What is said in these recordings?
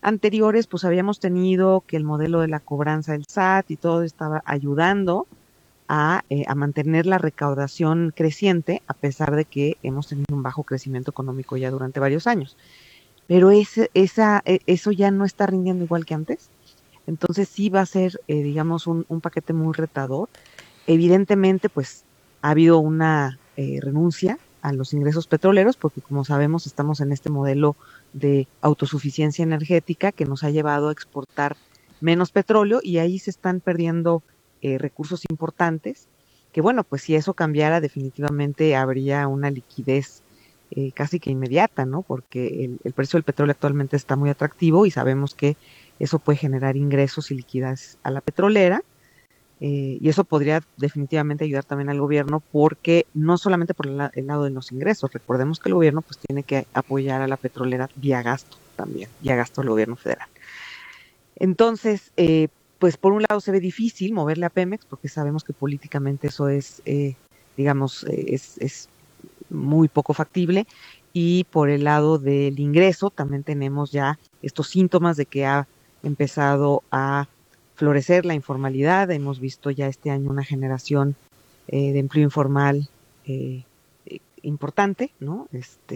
anteriores pues habíamos tenido que el modelo de la cobranza del SAT y todo estaba ayudando a mantener la recaudación creciente, a pesar de que hemos tenido un bajo crecimiento económico ya durante varios años. Pero eso ya no está rindiendo igual que antes. Entonces sí va a ser, digamos, un paquete muy retador. Evidentemente, pues ha habido una renuncia a los ingresos petroleros, porque como sabemos estamos en este modelo de autosuficiencia energética que nos ha llevado a exportar menos petróleo y ahí se están perdiendo recursos importantes, que bueno, pues si eso cambiara definitivamente habría una liquidez casi que inmediata, ¿no? Porque el precio del petróleo actualmente está muy atractivo y sabemos que eso puede generar ingresos y liquidez a la petrolera. Y eso podría definitivamente ayudar también al gobierno porque no solamente por el lado de los ingresos, recordemos que el gobierno pues tiene que apoyar a la petrolera vía gasto también, vía gasto del gobierno federal. Entonces, pues por un lado se ve difícil moverle a Pemex porque sabemos que políticamente eso es, es muy poco factible, y por el lado del ingreso también tenemos ya estos síntomas de que ha empezado a florecer la informalidad. Hemos visto ya este año una generación de empleo informal importante, ¿no?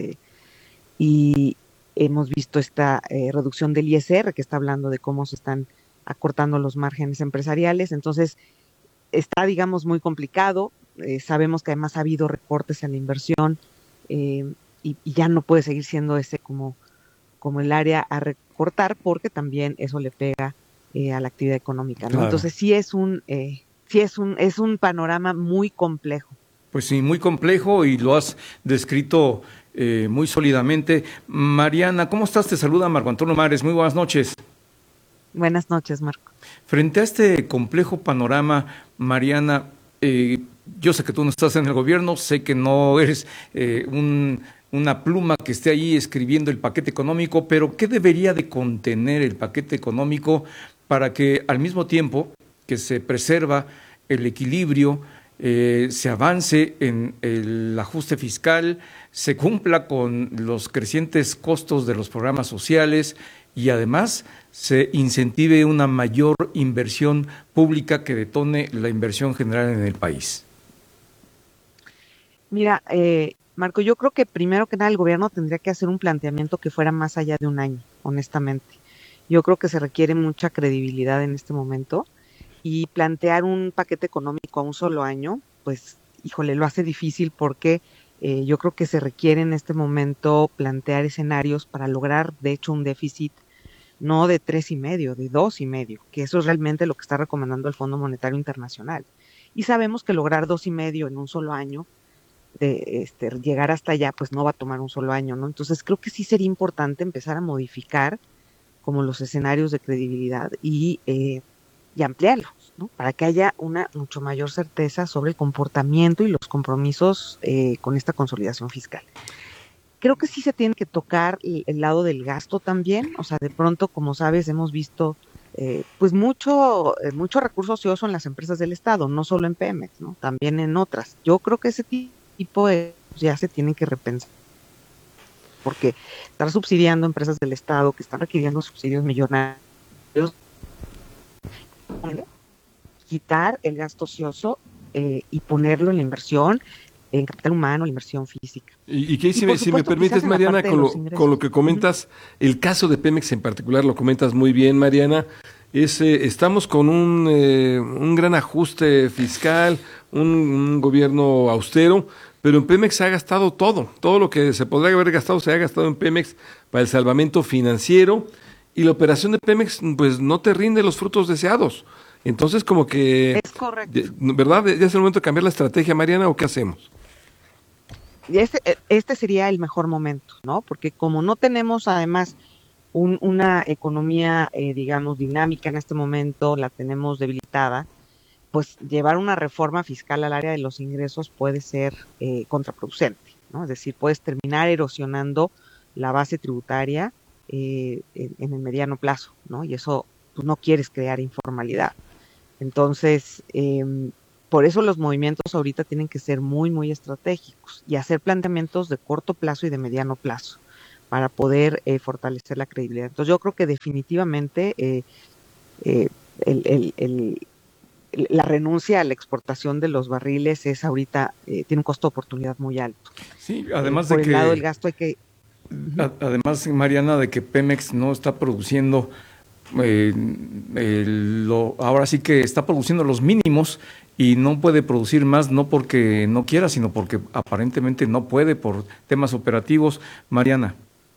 Y hemos visto esta reducción del ISR, que está hablando de cómo se están acortando los márgenes empresariales. Entonces está, digamos, muy complicado. Sabemos que además ha habido recortes en la inversión y ya no puede seguir siendo ese como el área a recortar, porque también eso le pega a la actividad económica, ¿no? Claro. Entonces es un panorama muy complejo. Pues sí, muy complejo y lo has descrito muy sólidamente. Mariana, ¿cómo estás? Te saluda Marco Antonio Mares. Muy buenas noches. Buenas noches, Marco. Frente a este complejo panorama, Mariana, yo sé que tú no estás en el gobierno, sé que no eres una pluma que esté ahí escribiendo el paquete económico, pero ¿qué debería de contener el paquete económico para que al mismo tiempo que se preserva el equilibrio, se avance en el ajuste fiscal, se cumpla con los crecientes costos de los programas sociales y además se incentive una mayor inversión pública que detone la inversión general en el país? Mira, Marco, yo creo que primero que nada el gobierno tendría que hacer un planteamiento que fuera más allá de un año, honestamente. Yo creo que se requiere mucha credibilidad en este momento, y plantear un paquete económico a un solo año, pues, híjole, lo hace difícil porque yo creo que se requiere en este momento plantear escenarios para lograr, de hecho, un déficit no de 3,5, de 2,5, que eso es realmente lo que está recomendando el Fondo Monetario Internacional. Y sabemos que lograr 2,5 en un solo año, llegar hasta allá, pues no va a tomar un solo año, ¿no? Entonces creo que sí sería importante empezar a modificar como los escenarios de credibilidad y ampliarlos, ¿no? Para que haya una mucho mayor certeza sobre el comportamiento y los compromisos con esta consolidación fiscal. Creo que sí se tiene que tocar el lado del gasto también. O sea, de pronto, como sabes, hemos visto pues mucho recurso ocioso en las empresas del Estado, no solo en Pemex, ¿no? También en otras. Yo creo que ese tipo de ya se tienen que repensar, porque estar subsidiando empresas del Estado que están requiriendo subsidios millonarios, quitar el gasto ocioso y ponerlo en la inversión, en capital humano, en inversión física. Y que si me permites, Mariana, con lo que comentas, el caso de Pemex en particular lo comentas muy bien, Mariana. Estamos con un gran ajuste fiscal, un gobierno austero, pero en Pemex se ha gastado todo lo que se podría haber gastado se ha gastado en Pemex para el salvamento financiero, y la operación de Pemex pues no te rinde los frutos deseados. Entonces como que... Es correcto. ¿Verdad? ¿Ya es el momento de cambiar la estrategia, Mariana, o qué hacemos? Este sería el mejor momento, ¿no? Porque como no tenemos además una economía, digamos, dinámica en este momento, la tenemos debilitada, pues llevar una reforma fiscal al área de los ingresos puede ser contraproducente, ¿no? Es decir, puedes terminar erosionando la base tributaria en el mediano plazo, ¿no? Y eso, pues no quieres crear informalidad. Entonces, por eso los movimientos ahorita tienen que ser muy, muy estratégicos y hacer planteamientos de corto plazo y de mediano plazo, para poder fortalecer la credibilidad. Entonces yo creo que definitivamente la renuncia a la exportación de los barriles es ahorita, tiene un costo de oportunidad muy alto. Sí, además por de el que... lado del gasto hay que... Además, Mariana, de que Pemex no está produciendo, ahora sí que está produciendo los mínimos y no puede producir más, no porque no quiera, sino porque aparentemente no puede por temas operativos. Mariana.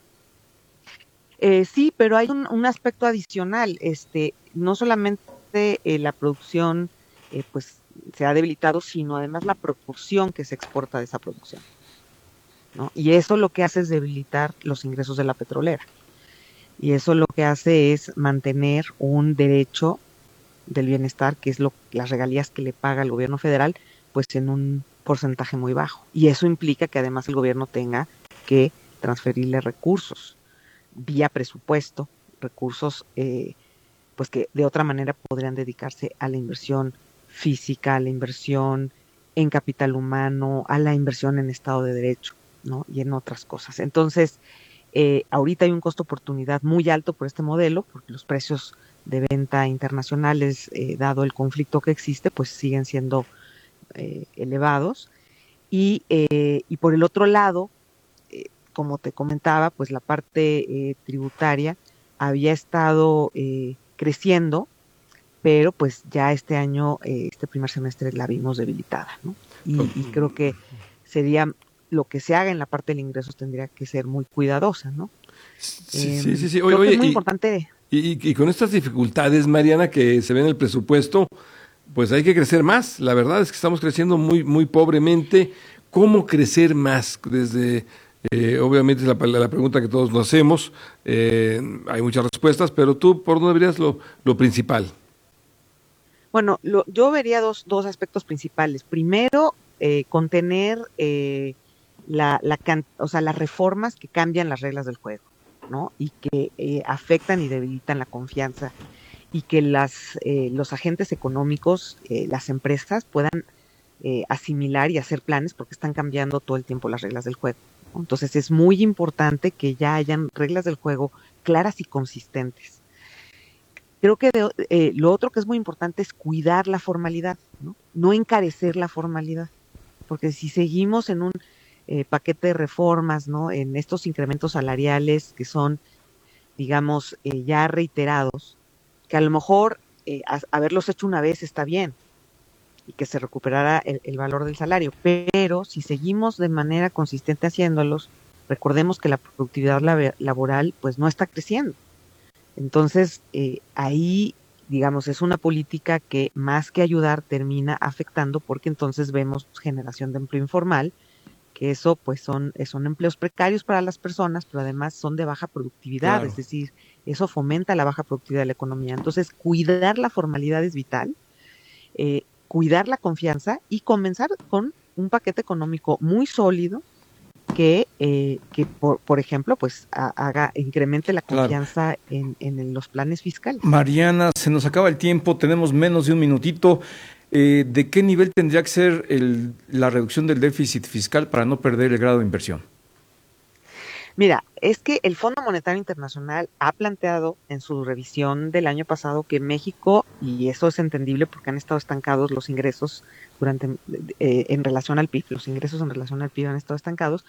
Sí, pero hay un aspecto adicional. No solamente la producción pues se ha debilitado, sino además la proporción que se exporta de esa producción, ¿no? Y eso lo que hace es debilitar los ingresos de la petrolera. Y eso lo que hace es mantener un derecho del bienestar, que es las regalías que le paga el gobierno federal, pues en un porcentaje muy bajo. Y eso implica que además el gobierno tenga que transferirle recursos vía presupuesto, recursos pues que de otra manera podrían dedicarse a la inversión física, a la inversión en capital humano, a la inversión en Estado de Derecho, ¿no? Y en otras cosas. Entonces, ahorita hay un costo oportunidad muy alto por este modelo, porque los precios de venta internacionales, dado el conflicto que existe, pues siguen siendo elevados. Y por el otro lado, como te comentaba, pues la parte tributaria había estado creciendo, pero pues ya este año, este primer semestre la vimos debilitada, ¿no? Y creo que sería lo que se haga en la parte de ingresos tendría que ser muy cuidadosa, ¿no? Sí. Creo que es muy importante. Y con estas dificultades, Mariana, que se ve en el presupuesto, pues hay que crecer más. La verdad es que estamos creciendo muy, muy pobremente. ¿Cómo crecer más? Desde, obviamente, es la pregunta que todos nos hacemos. Hay muchas respuestas, pero tú, ¿por dónde verías lo principal? Bueno, yo vería dos aspectos principales. Primero, contener las reformas que cambian las reglas del juego, ¿no? Y que afectan y debilitan la confianza, y que los agentes económicos, las empresas puedan asimilar y hacer planes, porque están cambiando todo el tiempo las reglas del juego, ¿no? Entonces es muy importante que ya hayan reglas del juego claras y consistentes. Creo que lo otro que es muy importante es cuidar la formalidad, ¿no? No encarecer la formalidad, porque si seguimos en un paquete de reformas, ¿no? En estos incrementos salariales que son, digamos, ya reiterados, que a lo mejor haberlos hecho una vez está bien y que se recuperara el valor del salario, pero si seguimos de manera consistente haciéndolos, recordemos que la productividad laboral pues no está creciendo. Entonces, ahí, digamos, es una política que más que ayudar termina afectando, porque entonces vemos generación de empleo informal, que eso pues son empleos precarios para las personas, pero además son de baja productividad, claro. Es decir, eso fomenta la baja productividad de la economía. Entonces, cuidar la formalidad es vital, cuidar la confianza y comenzar con un paquete económico muy sólido que por ejemplo, pues incremente la confianza, claro, en los planes fiscales. Mariana, se nos acaba el tiempo, tenemos menos de un minutito. ¿De qué nivel tendría que ser la reducción del déficit fiscal para no perder el grado de inversión? Mira, es que el Fondo Monetario Internacional ha planteado en su revisión del año pasado que México, y eso es entendible porque han estado estancados los ingresos en relación al PIB, los ingresos en relación al PIB han estado estancados,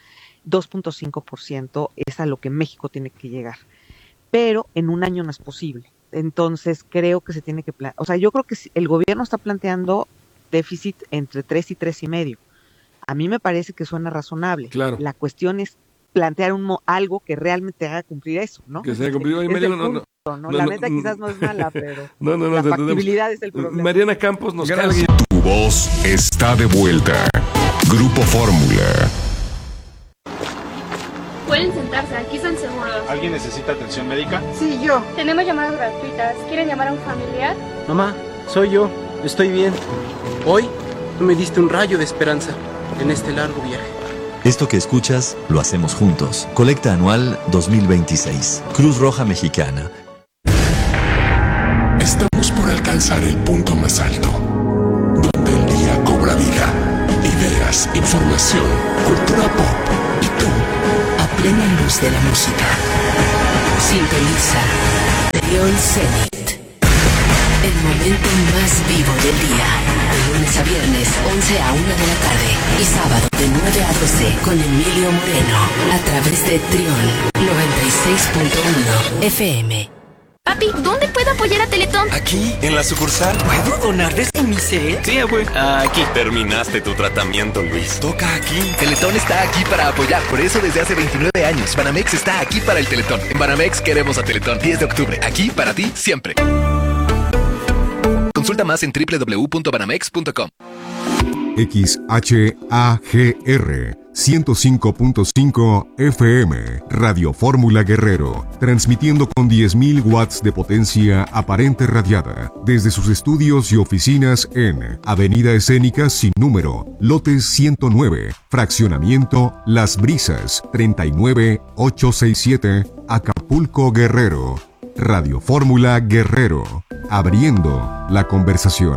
2.5% es a lo que México tiene que llegar, pero en un año no es posible. Entonces creo que se tiene que yo creo que el gobierno está planteando déficit entre 3 y 3.5. A mí me parece que suena razonable. Claro. La cuestión es plantear algo que realmente haga cumplir eso, ¿no? Que se haya cumplido. La meta quizás no es mala, pero la factibilidad es el problema. Mariana Campos nos carga. Tu voz está de vuelta. Grupo Fórmula. Pueden sentarse, aquí están seguros. ¿Alguien necesita atención médica? Sí, yo. Tenemos llamadas gratuitas. ¿Quieren llamar a un familiar? Mamá, soy yo. Estoy bien. Hoy tú me diste un rayo de esperanza en este largo viaje. Esto que escuchas lo hacemos juntos. Colecta anual 2026. Cruz Roja Mexicana. Estamos por alcanzar el punto más alto, donde el día cobra vida. Ideas, información, cultura pop y tú. plena luz de la música. Sintoniza Trión Zenit. El momento más vivo del día. De lunes a viernes, 11 a 1 de la tarde. Y sábado de 9 a 12 con Emilio Moreno. A través de Trión 96.1 FM. Papi, ¿dónde puedo apoyar a Teletón? Aquí, en la sucursal. ¿Puedo donar desde mi set? Sí, güey. Aquí. Terminaste tu tratamiento, Luis. Toca aquí. Teletón está aquí para apoyar. Por eso desde hace 29 años, Banamex está aquí para el Teletón. En Banamex queremos a Teletón. 10 de octubre. Aquí para ti, siempre. Consulta más en www.banamex.com. XHAGR 105.5 FM, Radio Fórmula Guerrero, transmitiendo con 10.000 watts de potencia aparente radiada, desde sus estudios y oficinas en Avenida Escénica sin número, lote 109, fraccionamiento Las Brisas, 39867, Acapulco, Guerrero. Radio Fórmula Guerrero, abriendo la conversación.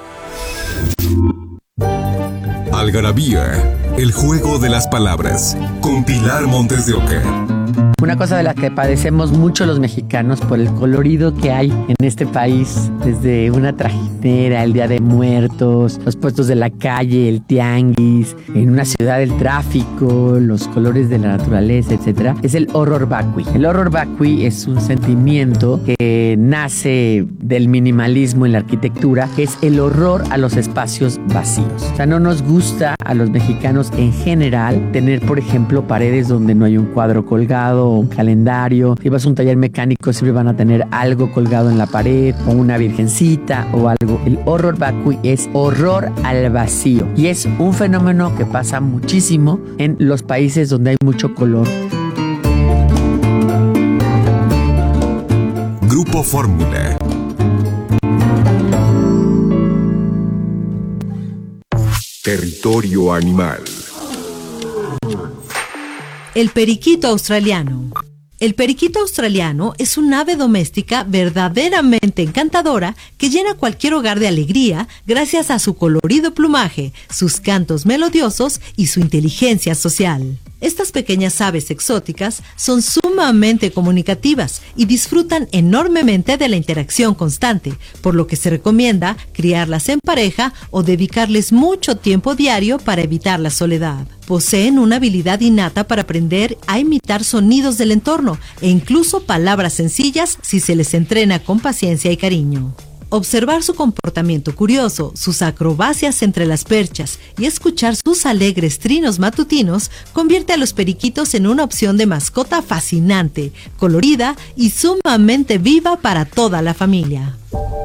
Algarabía, el juego de las palabras, con Pilar Montes de Oca. Una cosa de la que padecemos mucho los mexicanos por el colorido que hay en este país, desde una trajinera, el Día de Muertos, los puestos de la calle, el tianguis, en una ciudad el tráfico, los colores de la naturaleza, etcétera, es el horror vacui. El horror vacui es un sentimiento que nace del minimalismo en la arquitectura, que es el horror a los espacios vacíos. O sea, no nos gusta a los mexicanos en general tener, por ejemplo, paredes donde no hay un cuadro colgado, un calendario. Si vas a un taller mecánico siempre van a tener algo colgado en la pared, o una virgencita o algo. El horror vacui es horror al vacío y es un fenómeno que pasa muchísimo en los países donde hay mucho color. Grupo Fórmula. Territorio animal. El periquito australiano. El periquito australiano es un ave doméstica verdaderamente encantadora que llena cualquier hogar de alegría gracias a su colorido plumaje, sus cantos melodiosos y su inteligencia social. Estas pequeñas aves exóticas son sumamente comunicativas y disfrutan enormemente de la interacción constante, por lo que se recomienda criarlas en pareja o dedicarles mucho tiempo diario para evitar la soledad. Poseen una habilidad innata para aprender a imitar sonidos del entorno e incluso palabras sencillas si se les entrena con paciencia y cariño. Observar su comportamiento curioso, sus acrobacias entre las perchas y escuchar sus alegres trinos matutinos convierte a los periquitos en una opción de mascota fascinante, colorida y sumamente viva para toda la familia.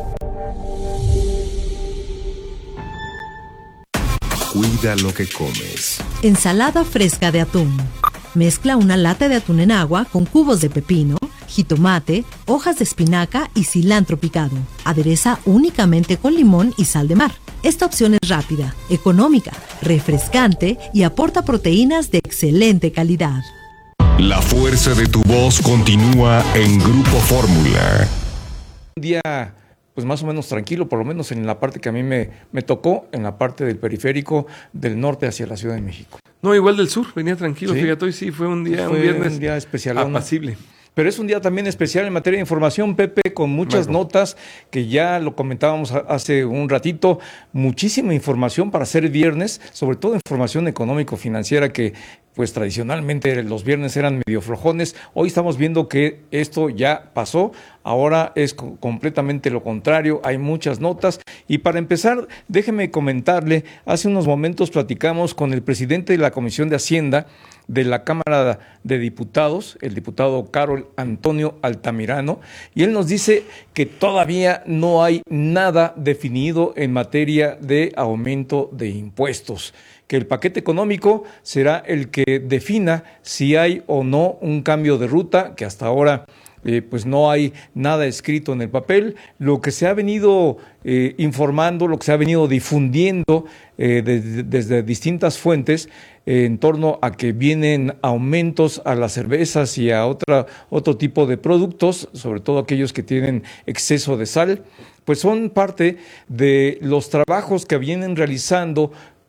Cuida lo que comes. Ensalada fresca de atún. Mezcla una lata de atún en agua con cubos de pepino, jitomate, hojas de espinaca y cilantro picado. Adereza únicamente con limón y sal de mar. Esta opción es rápida, económica, refrescante y aporta proteínas de excelente calidad. La fuerza de tu voz continúa en Grupo Fórmula. Un día pues más o menos tranquilo, por lo menos en la parte que a mí me tocó, en la parte del periférico del norte hacia la Ciudad de México. No, igual del sur, venía tranquilo, ¿Sí? Fíjate, hoy sí fue un viernes un día especial, apacible. Pero es un día también especial en materia de información, Pepe, con muchas notas que ya lo comentábamos hace un ratito, muchísima información para ser viernes, sobre todo información económico-financiera que pues tradicionalmente los viernes eran medio flojones. Hoy estamos viendo que esto ya pasó, ahora es completamente lo contrario, hay muchas notas. Y para empezar, déjeme comentarle, hace unos momentos platicamos con el presidente de la Comisión de Hacienda de la Cámara de Diputados, el diputado Carol Antonio Altamirano, y él nos dice que todavía no hay nada definido en materia de aumento de impuestos, que el paquete económico será el que defina si hay o no un cambio de ruta, que hasta ahora pues no hay nada escrito en el papel. Lo que se ha venido informando, lo que se ha venido difundiendo desde distintas fuentes en torno a que vienen aumentos a las cervezas y a otro tipo de productos, sobre todo aquellos que tienen exceso de sal, pues son parte de los trabajos que vienen realizando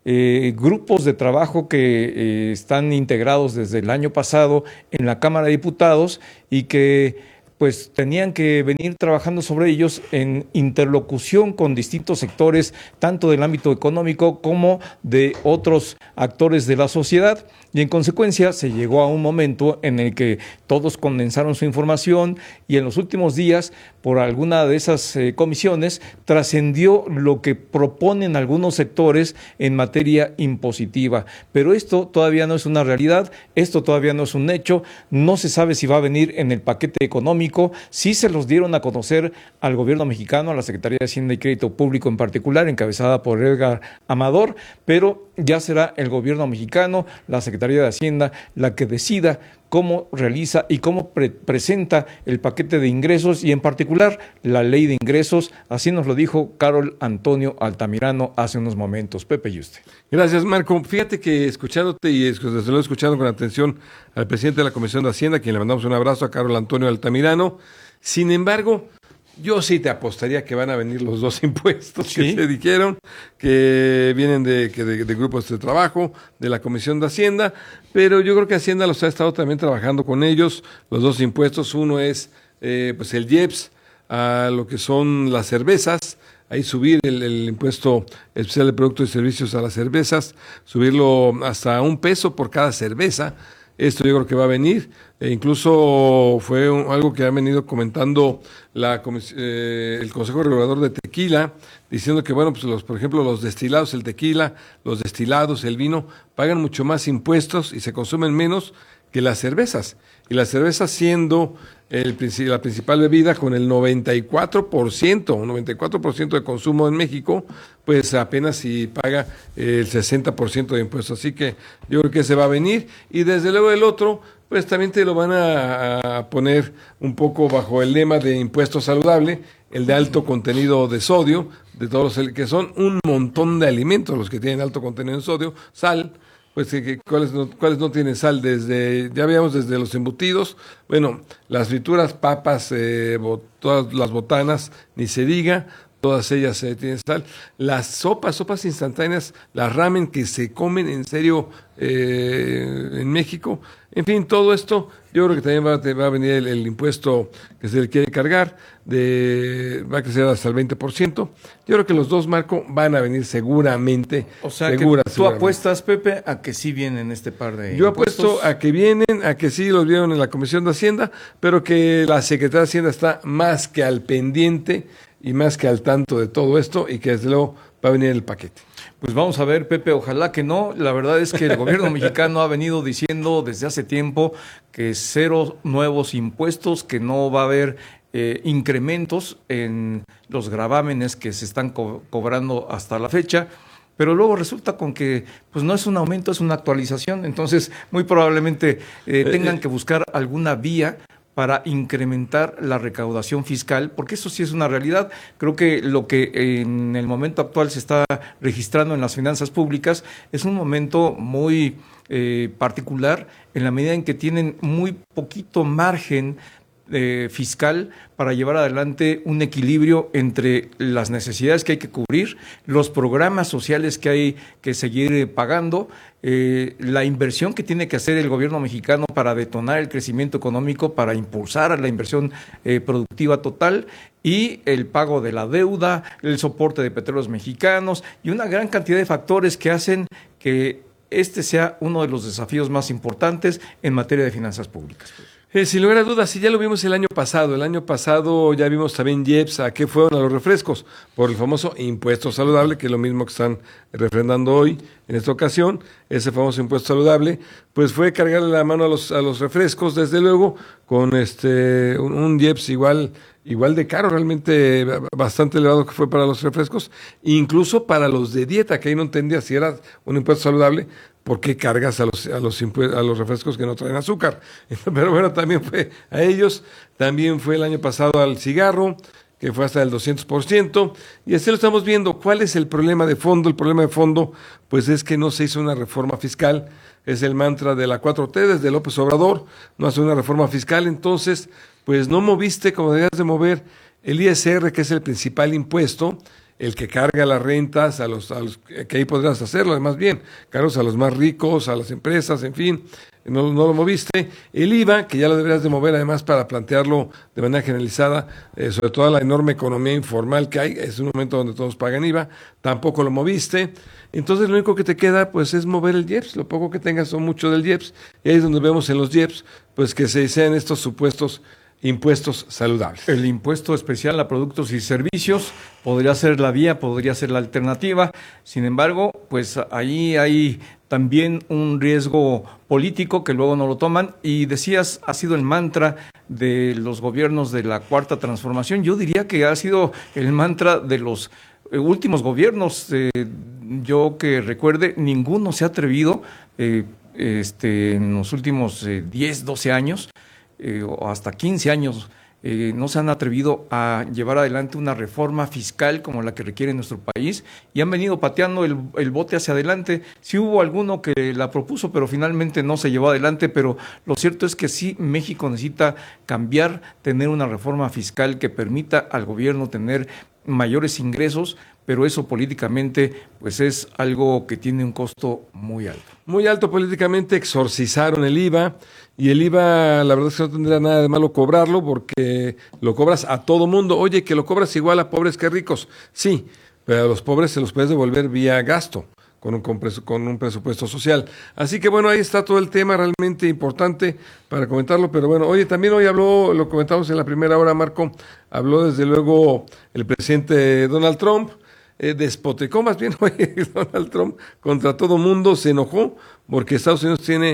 grupos de trabajo que están integrados desde el año pasado en la Cámara de Diputados y que pues tenían que venir trabajando sobre ellos en interlocución con distintos sectores, tanto del ámbito económico como de otros actores de la sociedad. Y en consecuencia se llegó a un momento en el que todos condensaron su información y en los últimos días, por alguna de esas comisiones, trascendió lo que proponen algunos sectores en materia impositiva. Pero esto todavía no es una realidad, esto todavía no es un hecho, no se sabe si va a venir en el paquete económico. Sí se los dieron a conocer al gobierno mexicano, a la Secretaría de Hacienda y Crédito Público en particular, encabezada por Edgar Amador, pero ya será el gobierno mexicano, la Secretaría de Hacienda, la que decida cómo realiza y cómo presenta el paquete de ingresos y en particular la ley de ingresos. Así nos lo dijo Carol Antonio Altamirano hace unos momentos. Pepe Yuste. Gracias, Marco. Fíjate que escuchándote y desde luego escuchando con atención al presidente de la Comisión de Hacienda, a quien le mandamos un abrazo, a Carol Antonio Altamirano. Sin embargo, yo sí te apostaría que van a venir los dos impuestos que se dijeron, que vienen de grupos de trabajo, de la Comisión de Hacienda, pero yo creo que Hacienda los ha estado también trabajando con ellos, los dos impuestos. Uno es pues el IEPS a lo que son las cervezas, ahí subir el impuesto especial de productos y servicios a las cervezas, subirlo hasta $1 por cada cerveza. Esto yo creo que va a venir, incluso fue algo que ha venido comentando el Consejo Regulador de Tequila, diciendo que, bueno, pues por ejemplo, los destilados, el tequila, los destilados, el vino, pagan mucho más impuestos y se consumen menos que las cervezas. Y las cervezas siendo la principal bebida con el 94% de consumo en México, pues apenas si paga el 60% de impuestos. Así que yo creo que ese va a venir. Y desde luego el otro, pues también te lo van a poner un poco bajo el lema de impuesto saludable, el de alto contenido de sodio, de todos los que son un montón de alimentos los que tienen alto contenido de sodio, sal. Pues ¿cuáles no tienen sal? Ya veíamos desde los embutidos, bueno, las frituras, papas, todas las botanas, ni se diga, todas ellas tienen sal. Las sopas instantáneas, las ramen que se comen en serio en México. En fin, todo esto, yo creo que también va a venir el impuesto que se le quiere cargar, va a crecer hasta el 20%. Yo creo que los dos, Marco, van a venir seguramente. O sea, que tú apuestas, Pepe, a que sí vienen este par de Yo impuestos. Apuesto a que vienen, a que sí los vieron en la Comisión de Hacienda, pero que la Secretaría de Hacienda está más que al pendiente y más que al tanto de todo esto y que desde luego va a venir el paquete. Pues vamos a ver, Pepe, ojalá que no. La verdad es que el gobierno mexicano ha venido diciendo desde hace tiempo que 0 nuevos impuestos, que no va a haber incrementos en los gravámenes que se están cobrando hasta la fecha. Pero luego resulta con que pues no es un aumento, es una actualización. Entonces, muy probablemente tengan que buscar alguna vía para incrementar la recaudación fiscal, porque eso sí es una realidad. Creo que lo que en el momento actual se está registrando en las finanzas públicas es un momento muy particular, en la medida en que tienen muy poquito margen fiscal para llevar adelante un equilibrio entre las necesidades que hay que cubrir, los programas sociales que hay que seguir pagando, la inversión que tiene que hacer el gobierno mexicano para detonar el crecimiento económico, para impulsar a la inversión productiva total y el pago de la deuda, el soporte de petróleos mexicanos y una gran cantidad de factores que hacen que este sea uno de los desafíos más importantes en materia de finanzas públicas. Sin lugar a dudas, sí, ya lo vimos el año pasado. El año pasado ya vimos también IEPS, ¿a qué fueron? A los refrescos, por el famoso impuesto saludable, que es lo mismo que están refrendando hoy, en esta ocasión. Ese famoso impuesto saludable, pues fue cargarle la mano a los refrescos, desde luego, con un IEPS igual de caro, realmente bastante elevado que fue para los refrescos, incluso para los de dieta, que ahí no entendía si era un impuesto saludable, ¿por qué cargas a los refrescos que no traen azúcar? Pero bueno, también fue a ellos, también fue el año pasado al cigarro, que fue hasta el 200%, y así lo estamos viendo. ¿Cuál es el problema de fondo? El problema de fondo, pues es que no se hizo una reforma fiscal, es el mantra de la 4T, desde López Obrador, no hace una reforma fiscal, entonces, pues no moviste como debías de mover el ISR, que es el principal impuesto, el que carga las rentas a los que ahí podrás hacerlo, además bien, cargos a los más ricos, a las empresas, en fin, no lo moviste. El IVA, que ya lo deberías de mover además para plantearlo de manera generalizada, sobre todo la enorme economía informal que hay, es un momento donde todos pagan IVA, tampoco lo moviste. Entonces lo único que te queda pues es mover el IEPS, lo poco que tengas son mucho del IEPS, y ahí es donde vemos en los IEPS pues que se sean estos supuestos impuestos saludables. El impuesto especial a productos y servicios podría ser la vía, podría ser la alternativa. Sin embargo, pues ahí hay también un riesgo político que luego no lo toman. Y decías, ha sido el mantra de los gobiernos de la Cuarta Transformación. Yo diría que ha sido el mantra de los últimos gobiernos. Yo que recuerde, ninguno se ha atrevido en los últimos 10, 12 años, o hasta 15 años, no se han atrevido a llevar adelante una reforma fiscal como la que requiere nuestro país, y han venido pateando el bote hacia adelante. Sí hubo alguno que la propuso, pero finalmente no se llevó adelante. Pero lo cierto es que sí, México necesita cambiar, tener una reforma fiscal que permita al gobierno tener mayores ingresos, pero eso políticamente pues es algo que tiene un costo muy alto. Muy alto políticamente. Exorcizaron el IVA, y el IVA la verdad es que no tendría nada de malo cobrarlo, porque lo cobras a todo mundo. Oye, que lo cobras igual a pobres que ricos, sí, pero a los pobres se los puedes devolver vía gasto, con un presupuesto social. Así que bueno, ahí está todo el tema, realmente importante para comentarlo. Pero bueno, oye, también hoy habló, lo comentamos en la primera hora, Marco, habló desde luego el presidente Donald Trump, despotricó más bien Donald Trump contra todo mundo, se enojó porque Estados Unidos tiene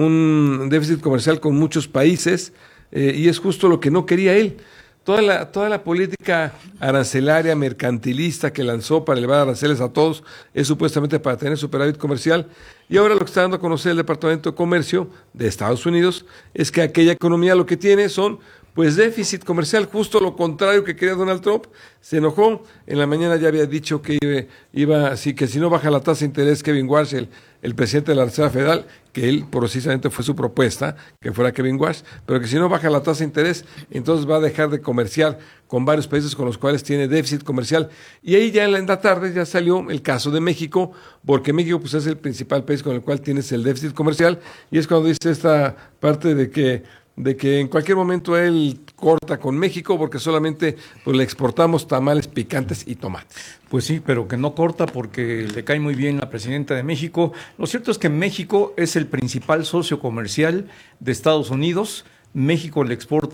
un déficit comercial con muchos países, y es justo lo que no quería él. Toda la política arancelaria, mercantilista que lanzó para elevar aranceles a todos es supuestamente para tener superávit comercial, y ahora lo que está dando a conocer el Departamento de Comercio de Estados Unidos es que aquella economía lo que tiene son pues déficit comercial, justo lo contrario que quería Donald Trump. Se enojó, en la mañana ya había dicho que así que si no baja la tasa de interés Kevin Warsh, el presidente de la Reserva Federal, que él precisamente fue su propuesta, que fuera Kevin Warsh, pero que si no baja la tasa de interés, entonces va a dejar de comerciar con varios países con los cuales tiene déficit comercial. Y ahí ya en la tarde ya salió el caso de México, porque México pues es el principal país con el cual tienes el déficit comercial, y es cuando dice esta parte de que en cualquier momento él corta con México porque solamente pues le exportamos tamales picantes y tomates. Pues sí, pero que no corta porque le cae muy bien la presidenta de México. Lo cierto es que México es el principal socio comercial de Estados Unidos. México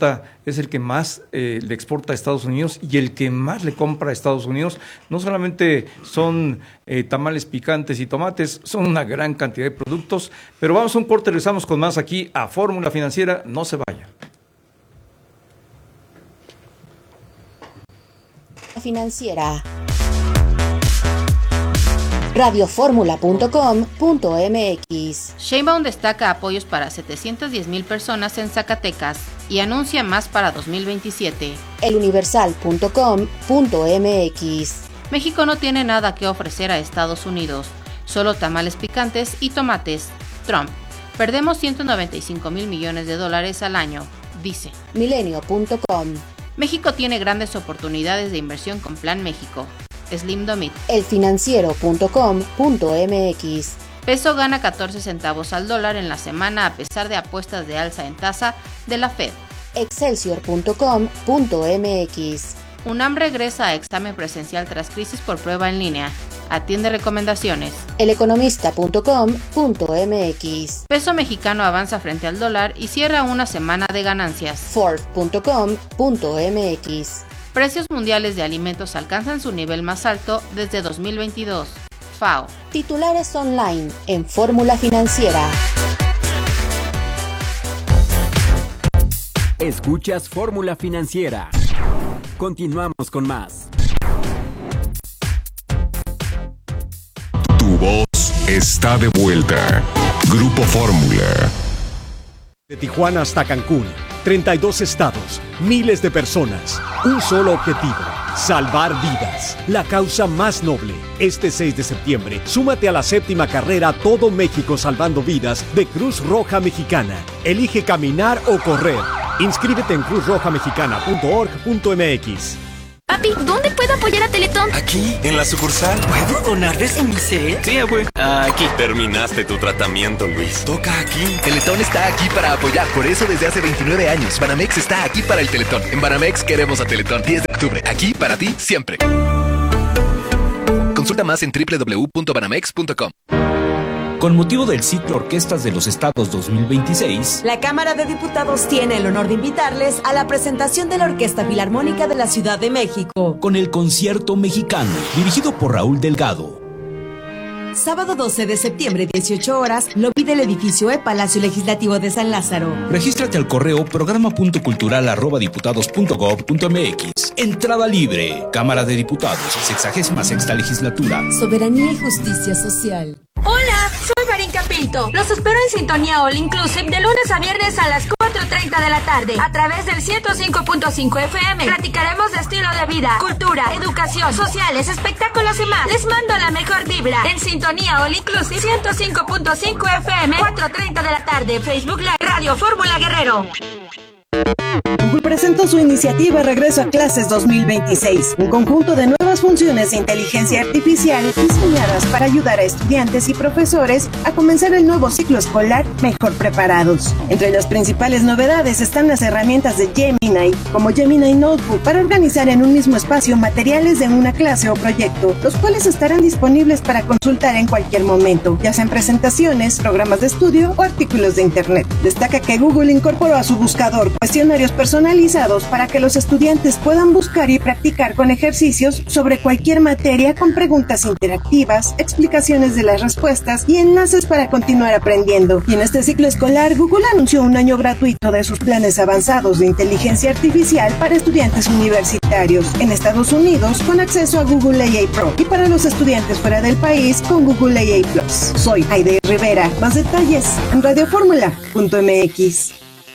es el que más le exporta a Estados Unidos y el que más le compra a Estados Unidos. No solamente son tamales picantes y tomates, son una gran cantidad de productos. Pero vamos a un corte, regresamos con más aquí a Fórmula Financiera. No se vaya. Financiera. radioformula.com.mx. Sheinbaum destaca apoyos para 710,000 personas en Zacatecas y anuncia más para 2027. eluniversal.com.mx. México no tiene nada que ofrecer a Estados Unidos, solo tamales picantes y tomates. Trump: perdemos 195,000 millones de dólares al año, dice. Milenio.com. México tiene grandes oportunidades de inversión con Plan México. Slim Domit. elfinanciero.com.mx. Peso gana 14 centavos al dólar en la semana a pesar de apuestas de alza en tasa de la Fed. Excelsior.com.mx. UNAM regresa a examen presencial tras crisis por prueba en línea. Atiende recomendaciones. eleconomista.com.mx. Peso mexicano avanza frente al dólar y cierra una semana de ganancias. Ford.com.mx. Precios mundiales de alimentos alcanzan su nivel más alto desde 2022. FAO. Titulares online en Fórmula Financiera. Escuchas Fórmula Financiera. Continuamos con más. Tu voz está de vuelta. Grupo Fórmula. De Tijuana hasta Cancún, 32 estados, miles de personas, un solo objetivo: salvar vidas. La causa más noble. Este 6 de septiembre, súmate a la 7ª carrera Todo México Salvando Vidas de Cruz Roja Mexicana. Elige caminar o correr. Inscríbete en cruzrojamexicana.org.mx. Papi, ¿dónde puedo apoyar a Teletón? Aquí, en la sucursal. ¿Puedo donar desde mi cel? Sí, abue. Aquí. Terminaste tu tratamiento, Luis. Toca aquí. Teletón está aquí para apoyar. Por eso desde hace 29 años, Banamex está aquí para el Teletón. En Banamex queremos a Teletón. 10 de octubre. Aquí para ti, siempre. Consulta más en www.banamex.com. Con motivo del ciclo Orquestas de los Estados 2026, la Cámara de Diputados tiene el honor de invitarles a la presentación de la Orquesta Filarmónica de la Ciudad de México, con el Concierto Mexicano, dirigido por Raúl Delgado. Sábado 12 de septiembre, 18 horas, lobby del edificio Palacio Legislativo de San Lázaro. Regístrate al correo programa.cultural@diputados.gov.mx. Entrada libre. Cámara de Diputados, 66ª Legislatura. Soberanía y justicia social. Hola, soy Marín Capito. Los espero en Sintonía All Inclusive de lunes a viernes a las 4:30 de la tarde a través del 105.5 FM. Platicaremos de estilo de vida, cultura, educación, sociales, espectáculos y más. Les mando la mejor vibra en Sintonía All Inclusive 105.5 FM, 4:30 de la tarde. Facebook Live Radio Fórmula Guerrero. Google presentó su iniciativa Regreso a Clases 2026, un conjunto de nuevas funciones de inteligencia artificial diseñadas para ayudar a estudiantes y profesores a comenzar el nuevo ciclo escolar mejor preparados. Entre las principales novedades están las herramientas de Gemini, como Gemini Notebook, para organizar en un mismo espacio materiales de una clase o proyecto, los cuales estarán disponibles para consultar en cualquier momento, ya sean presentaciones, programas de estudio o artículos de Internet. Destaca que Google incorporó a su buscador cuestionarios personalizados para que los estudiantes puedan buscar y practicar con ejercicios sobre cualquier materia con preguntas interactivas, explicaciones de las respuestas y enlaces para continuar aprendiendo. Y en este ciclo escolar, Google anunció un año gratuito de sus planes avanzados de inteligencia artificial para estudiantes universitarios en Estados Unidos con acceso a Google AI Pro y para los estudiantes fuera del país con Google AI Plus. Soy Aide Rivera. Más detalles en radioformula.mx.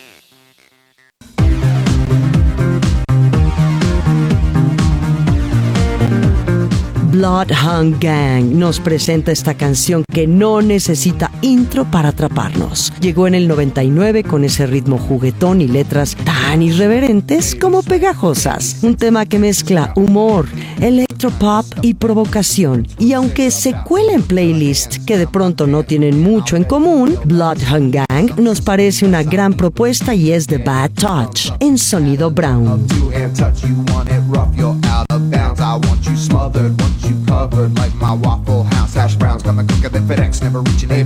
Bloodhound Gang nos presenta esta canción que no necesita intro para atraparnos. Llegó en el 99 con ese ritmo juguetón y letras tan irreverentes como pegajosas. Un tema que mezcla humor, electropop y provocación. Y aunque se cuela en playlists que de pronto no tienen mucho en común, Bloodhound Gang nos parece una gran propuesta y es The Bad Touch en sonido brown. You covered like my Waffle House hash browns, got my quicker than FedEx, never reaching